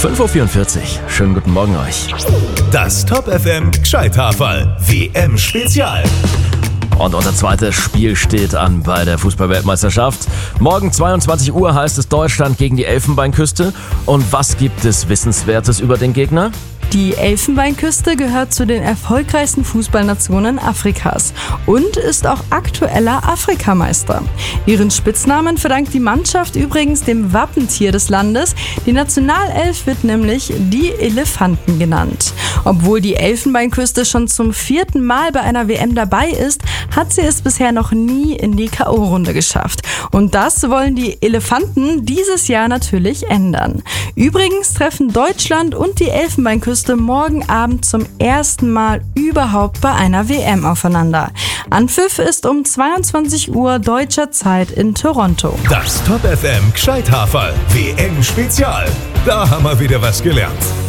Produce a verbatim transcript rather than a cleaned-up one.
fünf Uhr vierundvierzig. Schönen guten Morgen euch. Das Top F M Gescheithaferl W M-Spezial. Und unser zweites Spiel steht an bei der Fußball-Weltmeisterschaft. Morgen zweiundzwanzig Uhr heißt es Deutschland gegen die Elfenbeinküste. Und was gibt es Wissenswertes über den Gegner? Die Elfenbeinküste gehört zu den erfolgreichsten Fußballnationen Afrikas und ist auch aktueller Afrikameister. Ihren Spitznamen verdankt die Mannschaft übrigens dem Wappentier des Landes. Die Nationalelf wird nämlich die Elefanten genannt. Obwohl die Elfenbeinküste schon zum vierten Mal bei einer W M dabei ist, hat sie es bisher noch nie in die K O-Runde geschafft. Und das wollen die Elefanten dieses Jahr natürlich ändern. Übrigens treffen Deutschland und die Elfenbeinküste morgen Abend zum ersten Mal überhaupt bei einer W M aufeinander. Anpfiff ist um zweiundzwanzig Uhr deutscher Zeit in Toronto. Das Top F M Gescheithaferl W M-Spezial. Da haben wir wieder was gelernt.